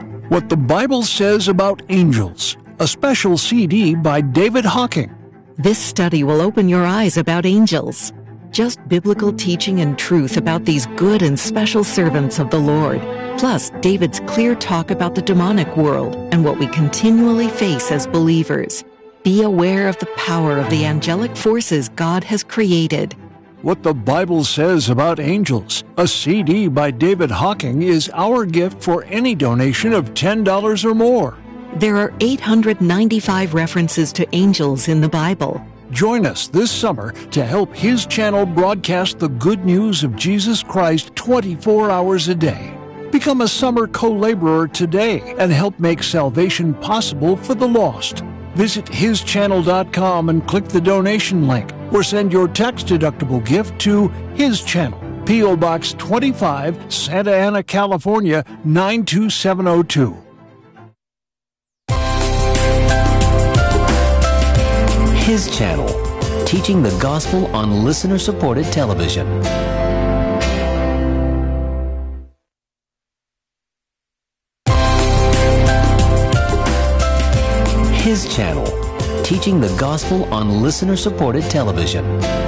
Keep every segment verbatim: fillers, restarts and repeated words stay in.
What the Bible Says About Angels, a special C D by David Hocking. This study will open your eyes about angels. Just biblical teaching and truth about these good and special servants of the Lord. Plus, David's clear talk about the demonic world and what we continually face as believers. Be aware of the power of the angelic forces God has created. What the Bible Says About Angels, a C D by David Hocking, is our gift for any donation of ten dollars or more. There are eight hundred ninety-five references to angels in the Bible. Join us this summer to help His channel broadcast the good news of Jesus Christ twenty-four hours a day. Become a summer co-laborer today and help make salvation possible for the lost. Visit his channel dot com and click the donation link, or send your tax-deductible gift to His Channel, P O Box twenty-five, Santa Ana, California, nine two seven oh two. His Channel, teaching the gospel on listener-supported television. His Channel, teaching the gospel on listener-supported television.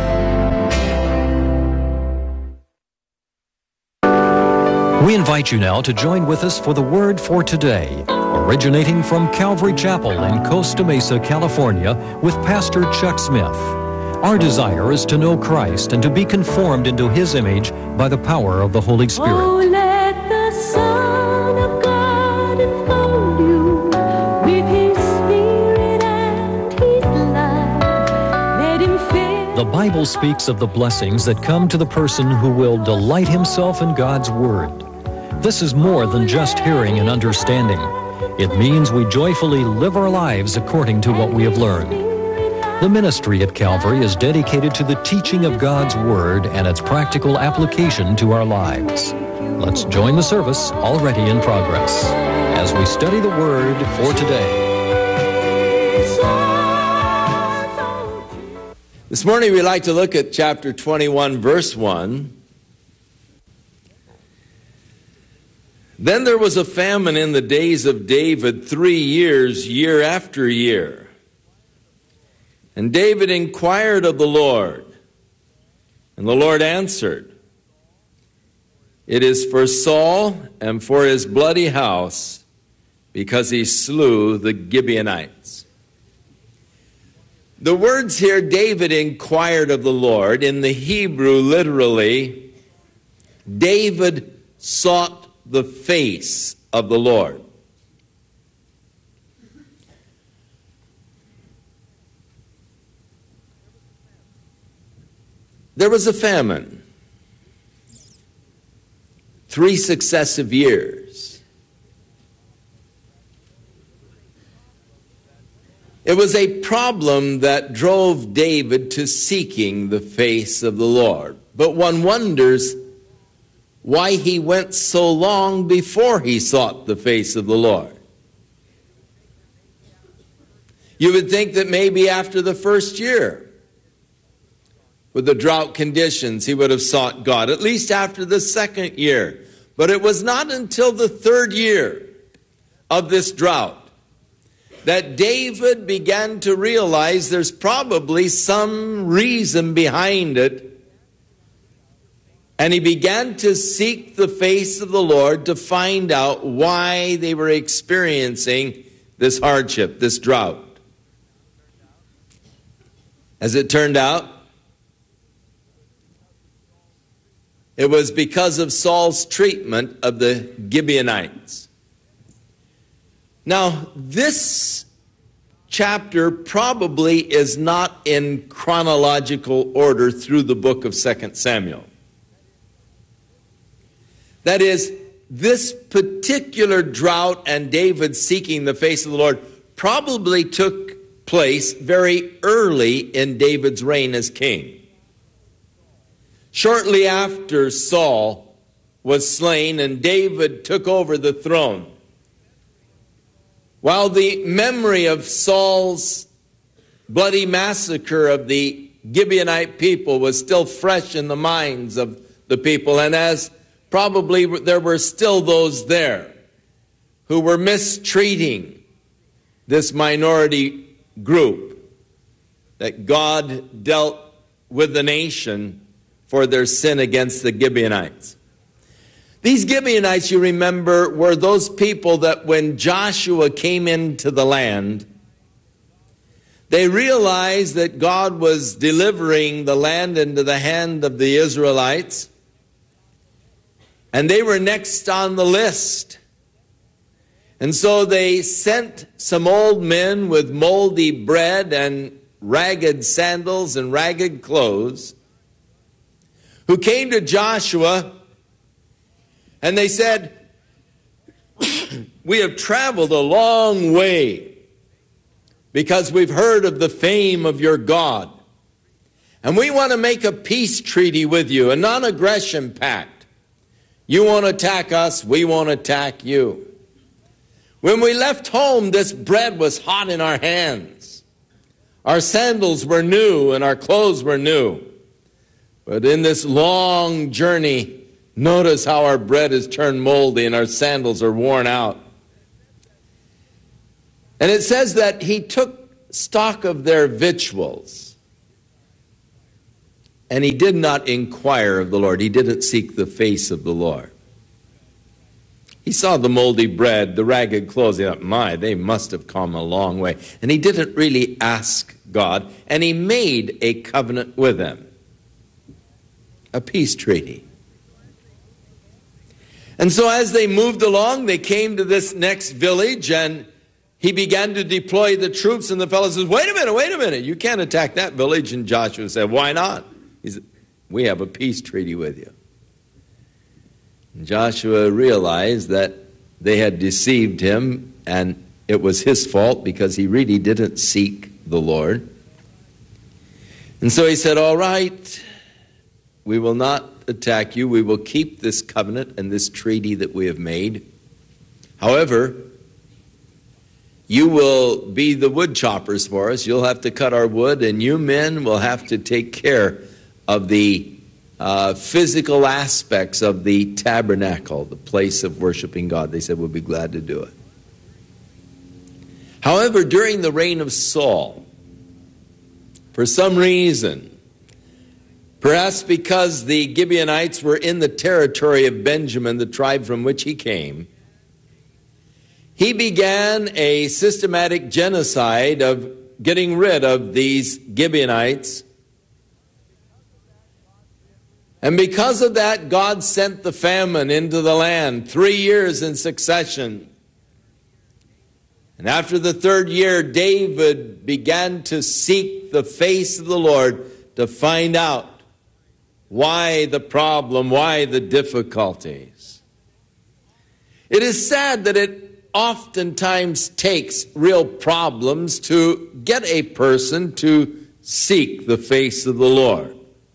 We invite you now to join with us for the Word for Today, originating from Calvary Chapel in Costa Mesa, California, with Pastor Chuck Smith. Our desire is to know Christ and to be conformed into His image by the power of the Holy Spirit. Oh, let the Son of God enfold you with His Spirit and His light. Let Him fill. The Bible speaks of the blessings that come to the person who will delight himself in God's Word. This is more than just hearing and understanding. It means we joyfully live our lives according to what we have learned. The ministry at Calvary is dedicated to the teaching of God's Word and its practical application to our lives. Let's join the service already in progress as we study the Word for today. This morning we'd like to look at chapter twenty-one, verse one. Then there was a famine in the days of David three years, year after year. And David inquired of the Lord, and the Lord answered, "It is for Saul and for his bloody house, because he slew the Gibeonites." The words here, David inquired of the Lord, in the Hebrew literally, David sought the face of the Lord. There was a famine, three successive years. It was a problem that drove David to seeking the face of the Lord. But one wonders why he went so long before he sought the face of the Lord. You would think that maybe after the first year, with the drought conditions, he would have sought God, at least after the second year. But it was not until the third year of this drought that David began to realize there's probably some reason behind it. And he began to seek the face of the Lord to find out why they were experiencing this hardship, this drought. As it turned out, it was because of Saul's treatment of the Gibeonites. Now, this chapter probably is not in chronological order through the book of Second Samuel. That is, this particular drought and David seeking the face of the Lord probably took place very early in David's reign as king. Shortly after Saul was slain and David took over the throne, while the memory of Saul's bloody massacre of the Gibeonite people was still fresh in the minds of the people, and as probably there were still those there who were mistreating this minority group, that God dealt with the nation for their sin against the Gibeonites. These Gibeonites, you remember, were those people that when Joshua came into the land, they realized that God was delivering the land into the hand of the Israelites, and they were next on the list. And so they sent some old men with moldy bread and ragged sandals and ragged clothes, who came to Joshua, and they said, "We have traveled a long way because we've heard of the fame of your God. And we want to make a peace treaty with you, a non-aggression pact. You won't attack us, we won't attack you. When we left home, this bread was hot in our hands. Our sandals were new and our clothes were new. But in this long journey, notice how our bread has turned moldy and our sandals are worn out." And it says that he took stock of their victuals, and he did not inquire of the Lord. He didn't seek the face of the Lord. He saw the moldy bread, the ragged clothes. He thought, my, they must have come a long way. And he didn't really ask God, and he made a covenant with them, a peace treaty. And so as they moved along, they came to this next village, and he began to deploy the troops, and the fellow says, wait a minute, wait a minute, you can't attack that village. And Joshua said, why not? He said, we have a peace treaty with you. And Joshua realized that they had deceived him, and it was his fault because he really didn't seek the Lord. And so he said, all right, we will not attack you. We will keep this covenant and this treaty that we have made. However, you will be the wood choppers for us. You'll have to cut our wood, and you men will have to take care of the uh, physical aspects of the tabernacle, the place of worshiping God. They said, we'll be glad to do it. However, during the reign of Saul, for some reason, perhaps because the Gibeonites were in the territory of Benjamin, the tribe from which he came, he began a systematic genocide of getting rid of these Gibeonites. And because of that, God sent the famine into the land, three years in succession. And after the third year, David began to seek the face of the Lord to find out why the problem, why the difficulties. It is sad that it oftentimes takes real problems to get a person to seek the face of the Lord.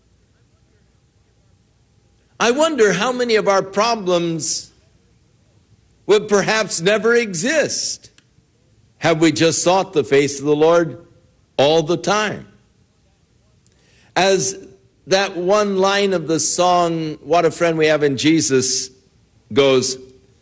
I wonder how many of our problems would perhaps never exist had we just sought the face of the Lord all the time. As that one line of the song, What a Friend We Have in Jesus, goes,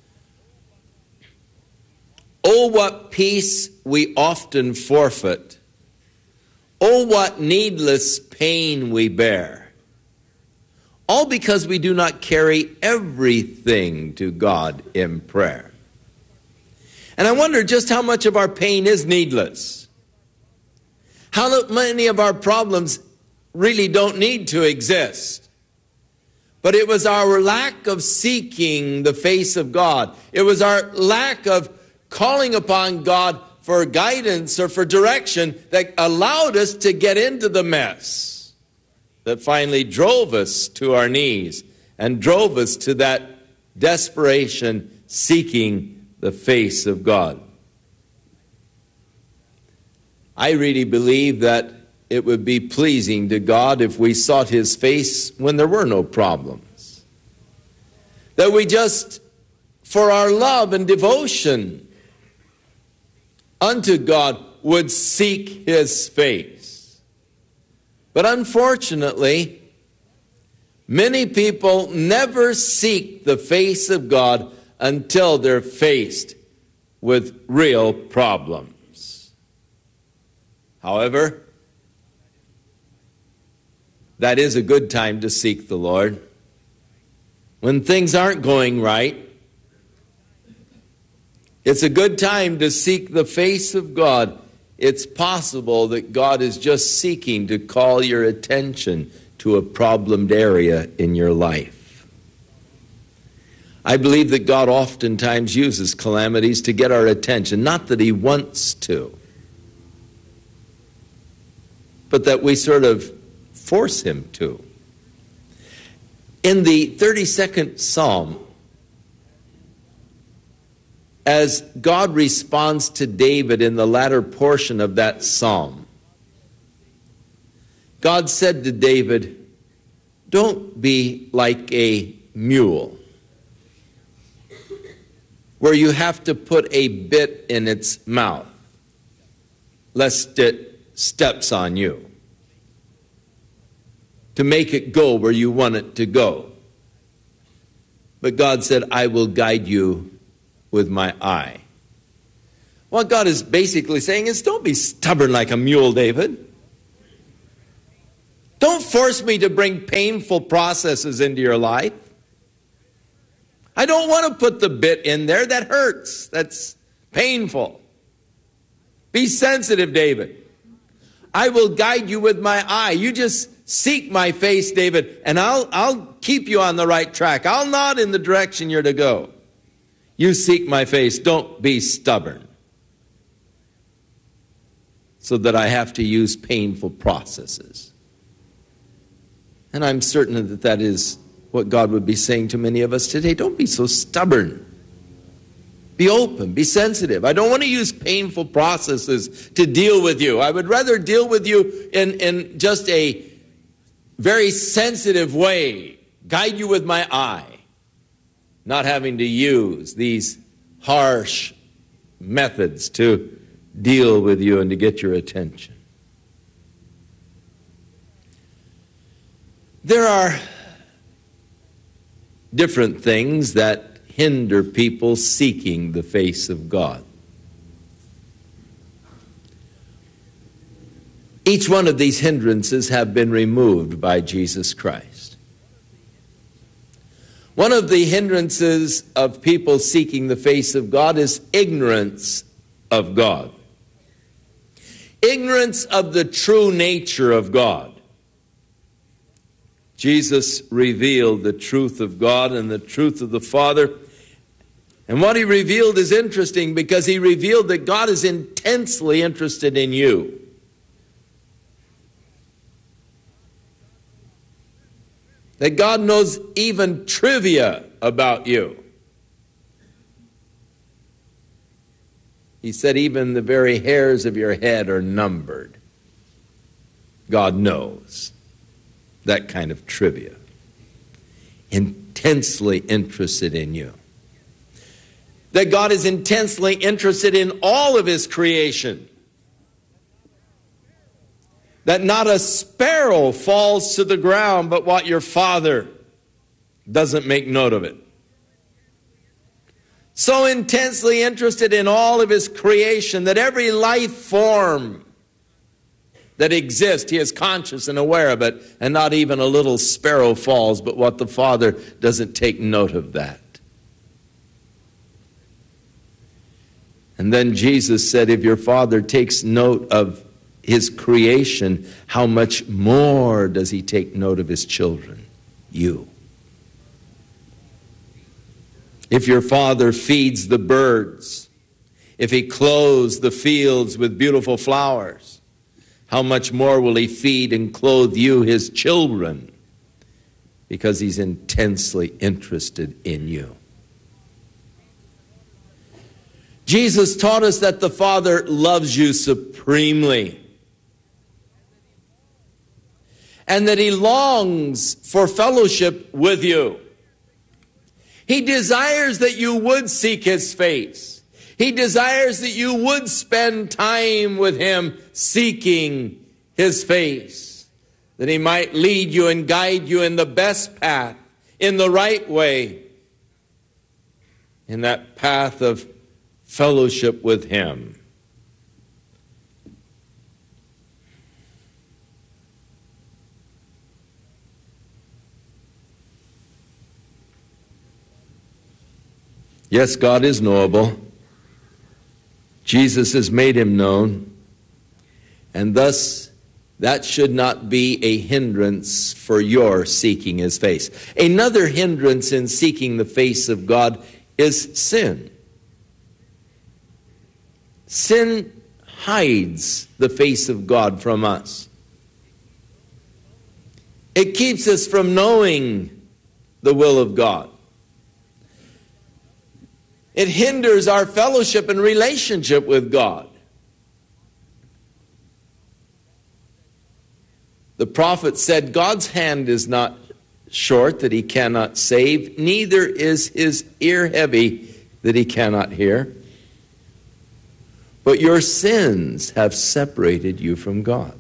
oh, what peace we often forfeit. Oh, what needless pain we bear. All because we do not carry everything to God in prayer. And I wonder just how much of our pain is needless. How many of our problems really don't need to exist. But it was our lack of seeking the face of God. It was our lack of calling upon God for guidance or for direction that allowed us to get into the mess, that finally drove us to our knees and drove us to that desperation, seeking the face of God. I really believe that it would be pleasing to God if we sought His face when there were no problems. That we just, for our love and devotion unto God, would seek His face. But unfortunately, many people never seek the face of God until they're faced with real problems. However, that is a good time to seek the Lord. When things aren't going right, it's a good time to seek the face of God. It's possible that God is just seeking to call your attention to a problemed area in your life. I believe that God oftentimes uses calamities to get our attention, not that He wants to, but that we sort of force Him to. In the thirty-second Psalm, as God responds to David in the latter portion of that psalm, God said to David, "Don't be like a mule, where you have to put a bit in its mouth, lest it steps on you, to make it go where you want it to go." But God said, "I will guide you with my eye." What God is basically saying is, don't be stubborn like a mule, David. Don't force me to bring painful processes into your life. I don't want to put the bit in there. That hurts. That's painful. Be sensitive, David. I will guide you with my eye. You just seek my face, David, and I'll, I'll keep you on the right track. I'll nod in the direction you're to go. You seek my face. Don't be stubborn, so that I have to use painful processes. And I'm certain that that is what God would be saying to many of us today. Don't be so stubborn. Be open, be sensitive. I don't want to use painful processes to deal with you. I would rather deal with you in, in just a very sensitive way. Guide you with my eye. Not having to use these harsh methods to deal with you and to get your attention. There are different things that hinder people seeking the face of God. Each one of these hindrances have been removed by Jesus Christ. One of the hindrances of people seeking the face of God is ignorance of God. Ignorance of the true nature of God. Jesus revealed the truth of God and the truth of the Father. And what He revealed is interesting, because He revealed that God is intensely interested in you. That God knows even trivia about you. He said even the very hairs of your head are numbered. God knows that kind of trivia. Intensely interested in you. That God is intensely interested in all of His creation. That not a sparrow falls to the ground but what your Father doesn't make note of it. So intensely interested in all of His creation that every life form that exists, He is conscious and aware of it, and not even a little sparrow falls but what the Father doesn't take note of that. And then Jesus said, if your Father takes note of His creation, how much more does He take note of His children, you? If your Father feeds the birds, if He clothes the fields with beautiful flowers, how much more will He feed and clothe you, His children, because He's intensely interested in you. Jesus taught us that the Father loves you supremely, and that He longs for fellowship with you. He desires that you would seek His face. He desires that you would spend time with Him seeking His face, that He might lead you and guide you in the best path, in the right way, in that path of fellowship with him. Yes, God is knowable. Jesus has made him known. And thus, that should not be a hindrance for your seeking his face. Another hindrance in seeking the face of God is sin. Sin hides the face of God from us. It keeps us from knowing the will of God. It hinders our fellowship and relationship with God. The prophet said, God's hand is not short that he cannot save, neither is his ear heavy that he cannot hear. But your sins have separated you from God.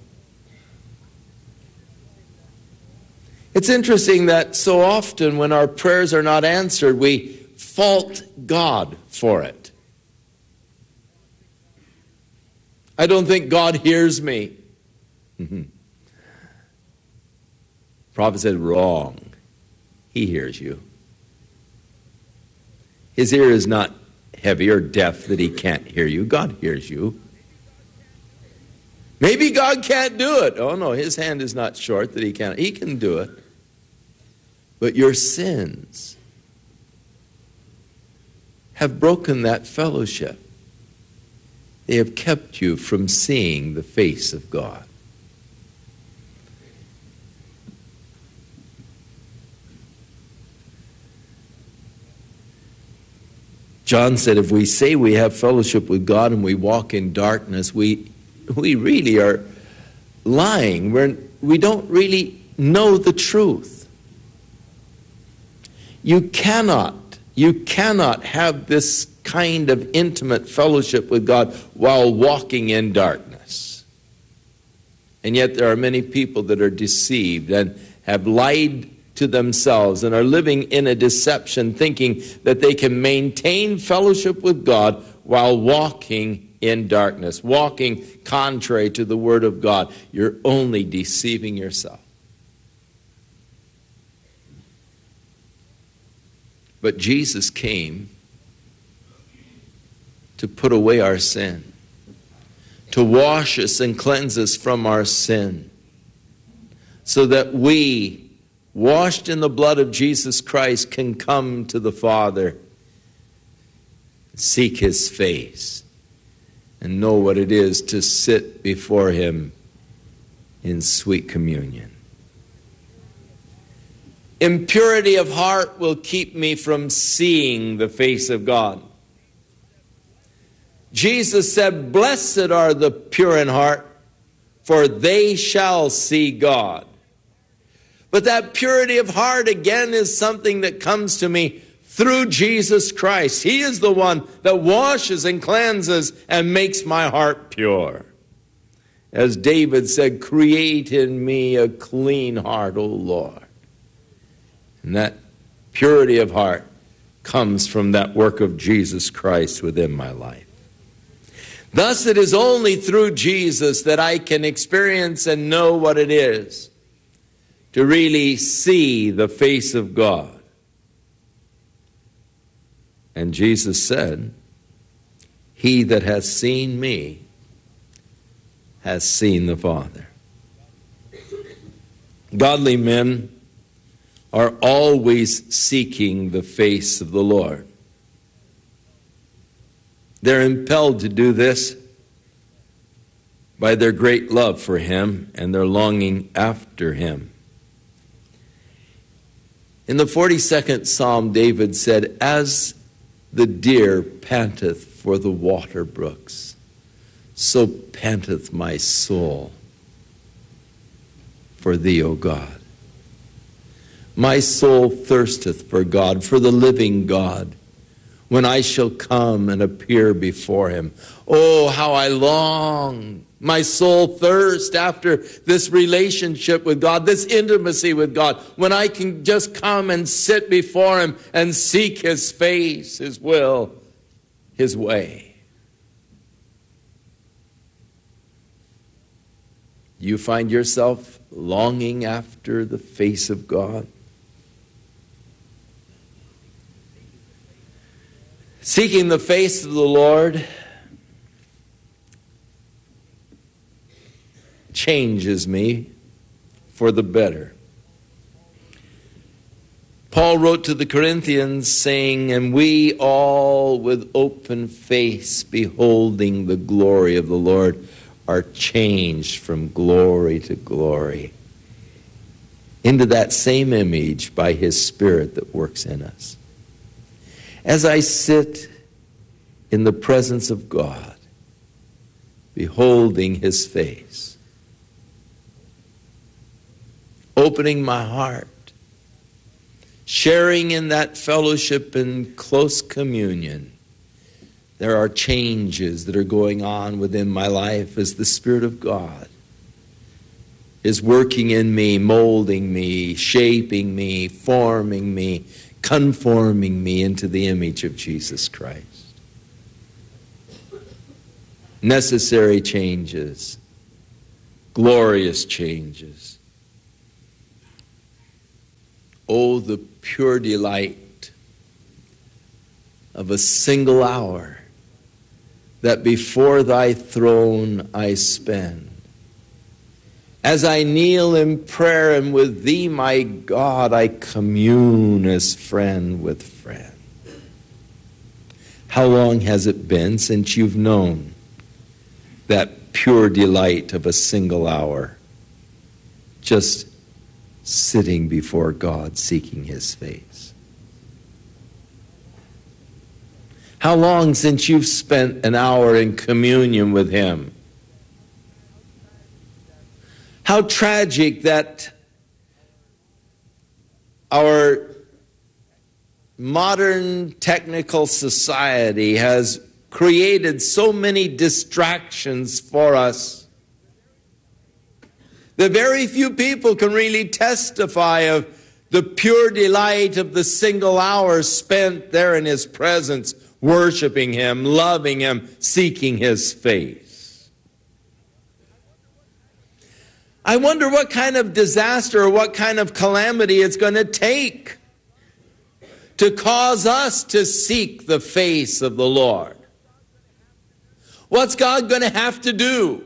It's interesting that so often when our prayers are not answered, we fault God for it. I don't think God hears me. Prophet said, wrong. He hears you. His ear is not heavy or deaf that he can't hear you. God hears you. Maybe God can't do it. Oh no, his hand is not short that he can't. He can do it. But your sins have broken that fellowship. They have kept you from seeing the face of God. John said, if we say we have fellowship with God and we walk in darkness, we we really are lying. We're, we don't really know the truth. You cannot You cannot have this kind of intimate fellowship with God while walking in darkness. And yet there are many people that are deceived and have lied to themselves and are living in a deception, thinking that they can maintain fellowship with God while walking in darkness, walking contrary to the Word of God. You're only deceiving yourself. But Jesus came to put away our sin, to wash us and cleanse us from our sin, so that we, washed in the blood of Jesus Christ, can come to the Father, seek his face, and know what it is to sit before him in sweet communion. Impurity of heart will keep me from seeing the face of God. Jesus said, blessed are the pure in heart, for they shall see God. But that purity of heart, again, is something that comes to me through Jesus Christ. He is the one that washes and cleanses and makes my heart pure. As David said, create in me a clean heart, O Lord. And that purity of heart comes from that work of Jesus Christ within my life. Thus, it is only through Jesus that I can experience and know what it is to really see the face of God. And Jesus said, he that hath seen me has seen the Father. Godly men are always seeking the face of the Lord. They're impelled to do this by their great love for him and their longing after him. In the forty-second Psalm, David said, as the deer panteth for the water brooks, so panteth my soul for thee, O God. My soul thirsteth for God, for the living God, when I shall come and appear before him. Oh, how I long. My soul thirsts after this relationship with God, this intimacy with God, when I can just come and sit before him and seek his face, his will, His way. You find yourself longing after the face of God? Seeking the face of the Lord changes me for the better. Paul wrote to the Corinthians saying, "And we all with open face beholding the glory of the Lord are changed from glory to glory into that same image by His Spirit that works in us." As I sit in the presence of God, beholding His face, opening my heart, sharing in that fellowship and close communion, there are changes that are going on within my life as the Spirit of God is working in me, molding me, shaping me, forming me, conforming me into the image of Jesus Christ. Necessary changes, glorious changes. Oh, the pure delight of a single hour that before thy throne I spend. As I kneel in prayer and with thee, my God, I commune as friend with friend. How long has it been since you've known that pure delight of a single hour, just sitting before God, seeking His face? How long since you've spent an hour in communion with Him? How tragic that our modern technical society has created so many distractions for us that very few people can really testify of the pure delight of the single hour spent there in His presence, worshiping Him, loving Him, seeking His face. I wonder what kind of disaster or what kind of calamity it's going to take to cause us to seek the face of the Lord. What's God going to have to do?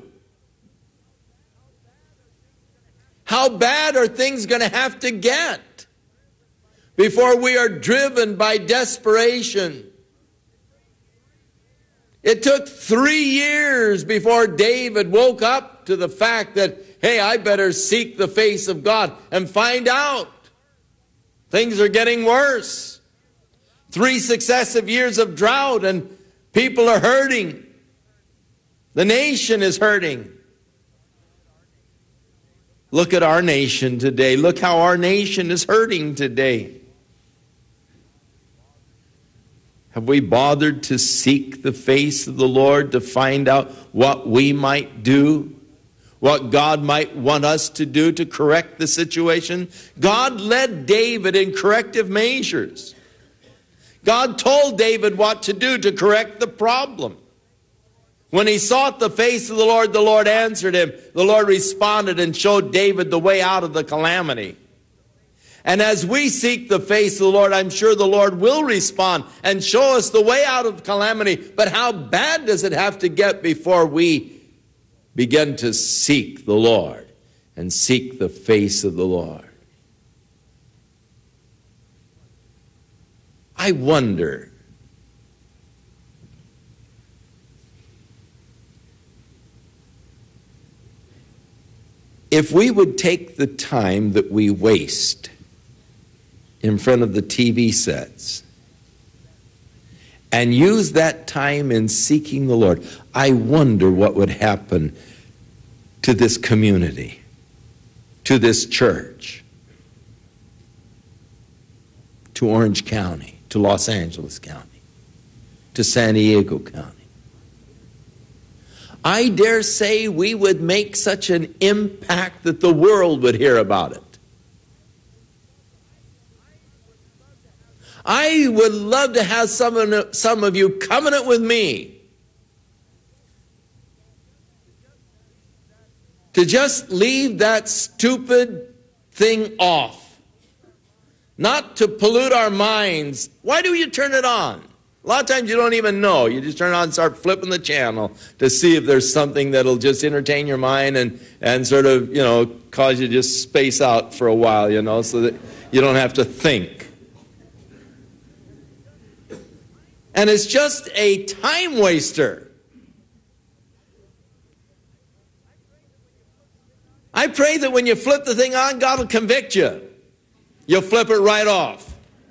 How bad are things going to have to get before we are driven by desperation? It took three years before David woke up to the fact that, hey, I better seek the face of God and find out. Things are getting worse. Three successive years of drought and people are hurting. The nation is hurting. Look at our nation today. Look how our nation is hurting today. Have we bothered to seek the face of the Lord to find out what we might do? What God might want us to do to correct the situation? God led David in corrective measures. God told David what to do to correct the problem. When he sought the face of the Lord, the Lord answered him. The Lord responded and showed David the way out of the calamity. And as we seek the face of the Lord, I'm sure the Lord will respond and show us the way out of calamity. But how bad does it have to get before we begin to seek the Lord and seek the face of the Lord? I wonder if we would take the time that we waste in front of the T V sets and use that time in seeking the Lord, I wonder what would happen to this community, to this church, to Orange County, to Los Angeles County, to San Diego County. I dare say we would make such an impact that the world would hear about it. I would love to have some of, some of you covenant with me to just leave that stupid thing off. Not to pollute our minds. Why do you turn it on? A lot of times you don't even know. You just turn it on and start flipping the channel to see if there's something that'll just entertain your mind and, and sort of, you know, cause you to just space out for a while, you know, so that you don't have to think. And it's just a time waster. I pray that when you flip the thing on, God will convict you. You'll flip it right off.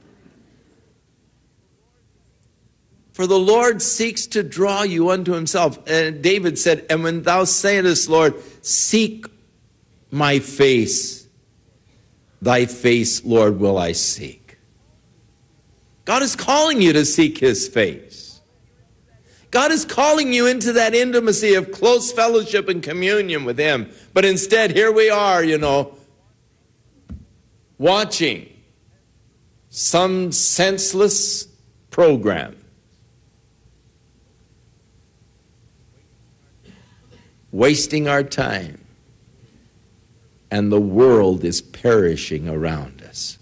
For the Lord seeks to draw you unto himself. And David said, and when thou sayest, Lord, seek my face, thy face, Lord, will I seek. God is calling you to seek his face. God is calling you into that intimacy of close fellowship and communion with him. But instead, here we are, you know, watching some senseless program. Wasting our time. And the world is perishing around us.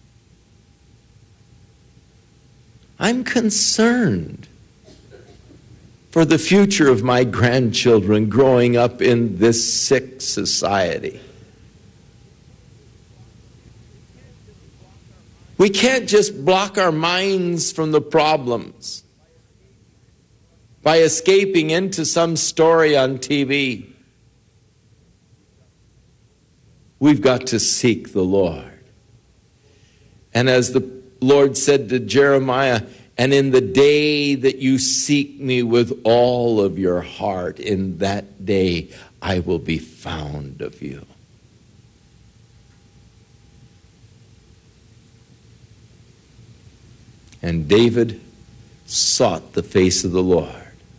I'm concerned for the future of my grandchildren growing up in this sick society. We can't just block our minds from the problems by escaping into some story on T V. We've got to seek the Lord. And as the Lord said to Jeremiah, and in the day that you seek me with all of your heart, in that day I will be found of you. And David sought the face of the Lord.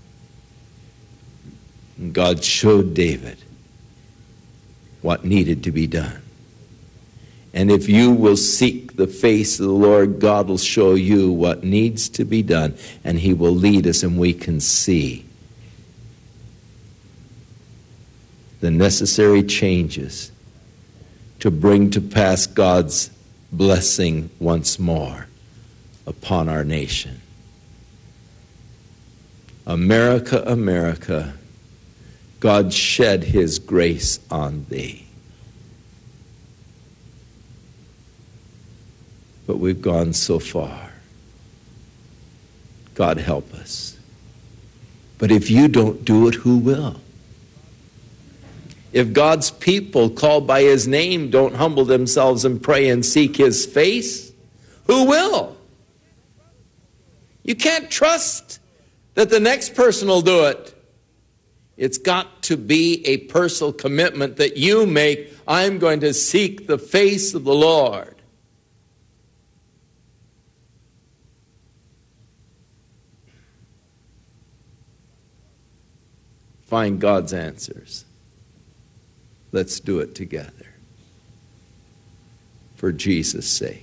And God showed David what needed to be done. And if you will seek the face of the Lord, God will show you what needs to be done, and he will lead us, and we can see the necessary changes to bring to pass God's blessing once more upon our nation. America, America, God shed his grace on thee. But we've gone so far. God help us. But if you don't do it, who will? If God's people called by his name don't humble themselves and pray and seek his face, who will? You can't trust that the next person will do it. It's got to be a personal commitment that you make. I'm going to seek the face of the Lord. Find God's answers. Let's do it together. For Jesus' sake.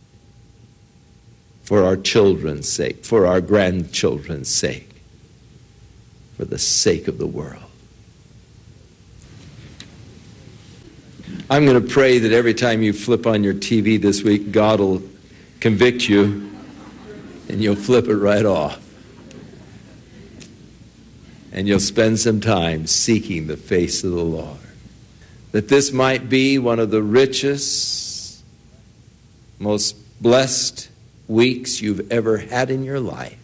For our children's sake. For our grandchildren's sake. For the sake of the world. I'm going to pray that every time you flip on your T V this week, God will convict you and you'll flip it right off. And you'll spend some time seeking the face of the Lord. That this might be one of the richest, most blessed weeks you've ever had in your life.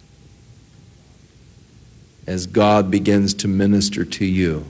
As God begins to minister to you.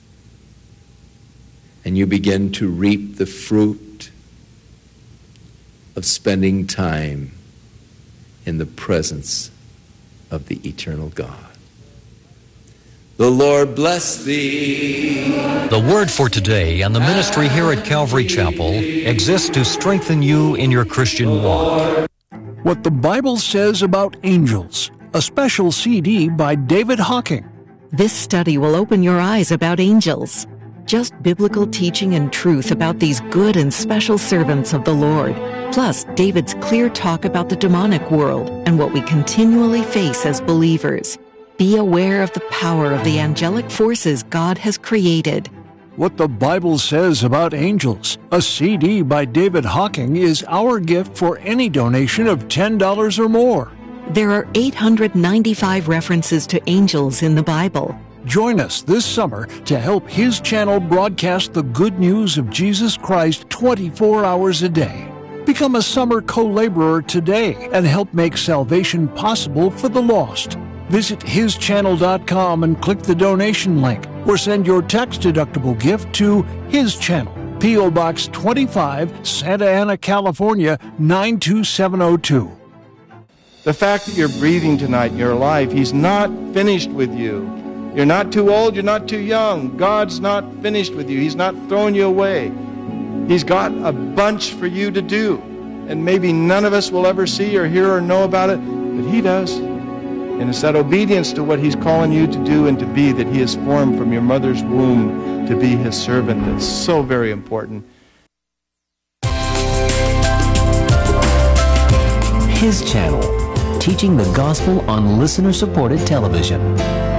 And you begin to reap the fruit of spending time in the presence of the eternal God. The Lord bless thee. The word for today and the ministry here at Calvary Chapel exists to strengthen you in your Christian walk. What the Bible Says About Angels, a special C D by David Hocking. This study will open your eyes about angels. just biblical teaching and truth about these good and special servants of the Lord. Plus, David's clear talk about the demonic world and what we continually face as believers. Be aware of the power of the angelic forces God has created. What the Bible Says About Angels, a C D by David Hocking, is our gift for any donation of ten dollars or more. There are eight hundred ninety-five references to angels in the Bible. Join us this summer to help His channel broadcast the good news of Jesus Christ twenty-four hours a day. Become a summer co-laborer today and help make salvation possible for the lost. Visit his channel dot com and click the donation link, or send your tax-deductible gift to His Channel, P O Box twenty-five, Santa Ana, California, nine two seven oh two. The fact that you're breathing tonight, you're alive, He's not finished with you. You're not too old, you're not too young. God's not finished with you. He's not throwing you away. He's got a bunch for you to do. And maybe none of us will ever see or hear or know about it, but He does. And it's that obedience to what He's calling you to do and to be that He has formed from your mother's womb to be His servant. That's so very important. His channel, teaching the gospel on listener-supported television.